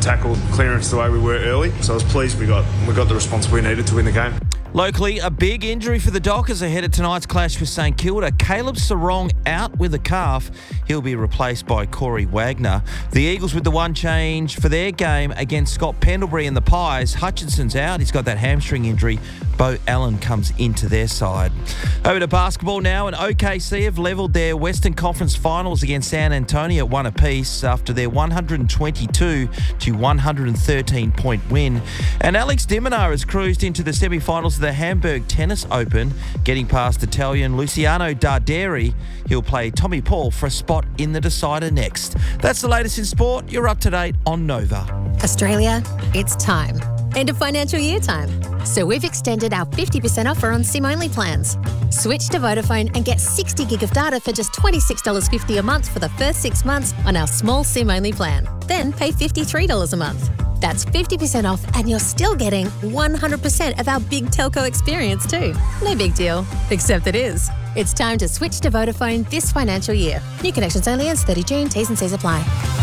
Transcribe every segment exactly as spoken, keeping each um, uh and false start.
tackled clearance the way we were early. So I was pleased we got we got the response we needed to win the game. Locally, a big injury for the Dockers ahead of tonight's clash with St Kilda. Caleb Sarong out with a calf. He'll be replaced by Corey Wagner. The Eagles with the one change for their game against Scott Pendlebury and the Pies. Hutchinson's out. He's got that hamstring injury. Bo Allen comes into their side. Over to basketball now, and O K C have levelled their Western Conference Finals against San Antonio at one apiece after their one twenty-two to one thirteen point win. And Alex de Minaur has cruised into the semi-finals of the Hamburg Tennis Open, getting past Italian Luciano Darderi. He'll play Tommy Paul for a spot in the decider next. That's the latest in sport. You're up to date on Nova. Australia, it's time. End of financial year time. So we've extended our fifty percent offer on SIM-only plans. Switch to Vodafone and get sixty gig of data for just twenty-six dollars fifty a month for the first six months on our small SIM-only plan. Then pay fifty-three dollars a month. That's fifty percent off, and you're still getting one hundred percent of our big telco experience too. No big deal, except it is. It's time to switch to Vodafone this financial year. New connections only ends thirty June. T's and C's apply.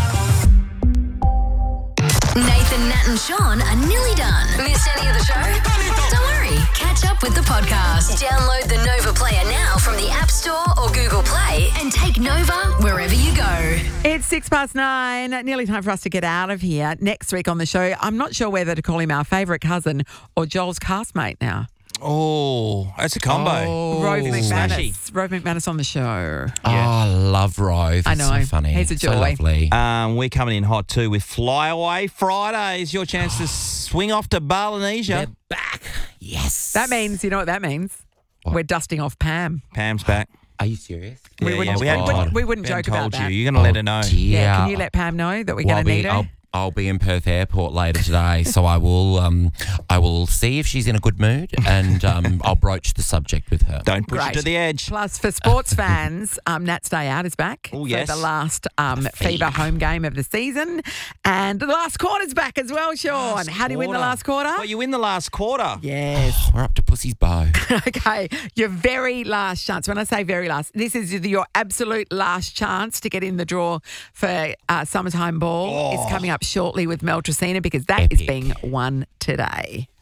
Nathan, Nat and Sean are nearly done. Missed any of the show? Don't worry. Catch up with the podcast. Download the Nova Player now from the App Store or Google Play and take Nova wherever you go. It's six past nine. Nearly time for us to get out of here. Next week on the show, I'm not sure whether to call him our favourite cousin or Joel's castmate now. Oh, that's a combo. Oh, Rove It's smashy. McManus. Rove McManus on the show. Oh, I love Rove. I know. It's so funny. He's a So joy. lovely. Um, we're coming in hot too with Flyaway Fridays. Your chance to swing off to Balinesia. They're back. Yes. That means, you know what that means? What? We're dusting off Pam. Pam's back. Are you serious? We Yeah, wouldn't, yeah, we we hadn't wouldn't, told- we wouldn't we hadn't joke told about you. that. You're going to let her know. Dear. Yeah, can you let Pam know that we're Well, going to I'll need be- her? I'll, I'll be in Perth Airport later today, so I will um, I will see if she's in a good mood, and um, I'll broach the subject with her. Don't push Great. it to the edge. Plus, for sports fans, um, Nat's Day Out is back Oh, for yes. the last um, Fever. FIBA home game of the season. And the last quarter's back as well, Sean. Last How do you win the quarter. last quarter? Well, you win the last quarter. Yes. We're up to Pussy's bow. Okay, your very last chance. When I say very last, this is your absolute last chance to get in the draw for uh, Summertime Ball. Oh. It's coming up shortly with Mel Tresina because that is Epic. being won today.